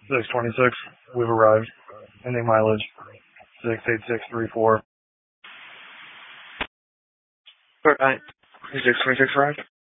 626. We've arrived. Ending mileage 68634. Alright. 626 arrived.